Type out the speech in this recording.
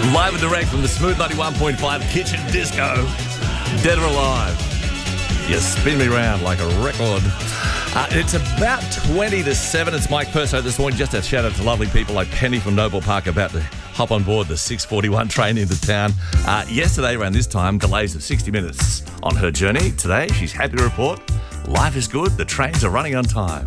Live and direct from the Smooth 91.5 Kitchen Disco. Dead or alive. You spin me round like a record. It's about 20 to 7. It's Mike Perso this morning. Just a shout out to lovely people like Penny from Noble Park about to hop on board the 6:41 train into town. Yesterday around this time, delays of 60 minutes on her journey. Today, she's happy to report life is good. The trains are running on time.